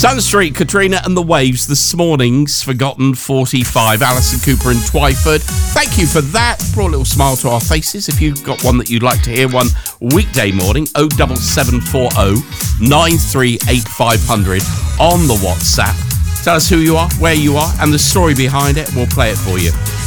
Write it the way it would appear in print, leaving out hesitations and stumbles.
Sun Street, Katrina and the Waves, this morning's Forgotten 45. Alison Cooper and Twyford. Thank you for that. Brought a little smile to our faces. If you've got one that you'd like to hear one weekday morning, 07740 938 500 on the WhatsApp. Tell us who you are, where you are, and the story behind it. We'll play it for you.